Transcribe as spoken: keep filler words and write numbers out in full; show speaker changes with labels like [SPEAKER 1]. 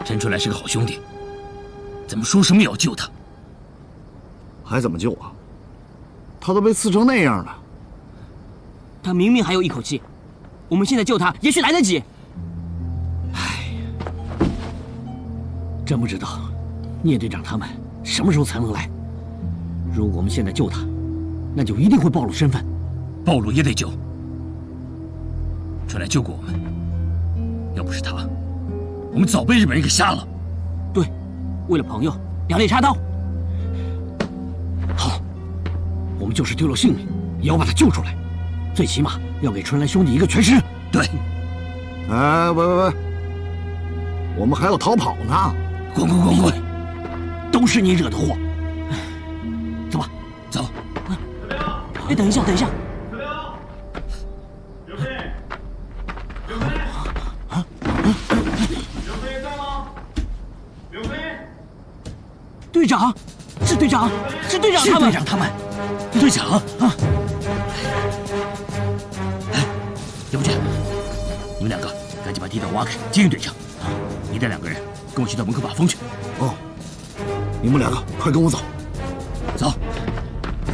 [SPEAKER 1] 陈春来是个好兄弟，怎么说什么也要救他？
[SPEAKER 2] 还怎么救啊？他都被刺成那样了。
[SPEAKER 3] 他明明还有一口气，我们现在救他也许来得及。
[SPEAKER 4] 唉，真不知道聂队长他们什么时候才能来。如果我们现在救他，那就一定会暴露身份。
[SPEAKER 1] 暴露也得救。春来救过我们，要不是他，我们早被日本人给杀了。
[SPEAKER 3] 对，为了朋友，两肋插刀。
[SPEAKER 4] 好，我们就是丢了性命，也要把他救出来，最起码要给春兰兄弟一个全尸。
[SPEAKER 1] 对。
[SPEAKER 2] 哎，喂喂喂，我们还要逃跑呢！
[SPEAKER 1] 滚滚滚滚！
[SPEAKER 4] 都是你惹的祸。走吧，
[SPEAKER 1] 走。
[SPEAKER 3] 哎，等一下，等一下。
[SPEAKER 5] 刘飞，刘飞，
[SPEAKER 4] 啊！
[SPEAKER 5] 刘飞在吗？刘飞，
[SPEAKER 3] 队长，是队长，是队长他们，
[SPEAKER 4] 是队长他们，
[SPEAKER 1] 队长啊！哎，要不这样，你们两个赶紧把地道挖开，接应队长。啊，你带两个人跟我去到门口把风去。
[SPEAKER 2] 哦，你们两个快跟我走。
[SPEAKER 1] 走。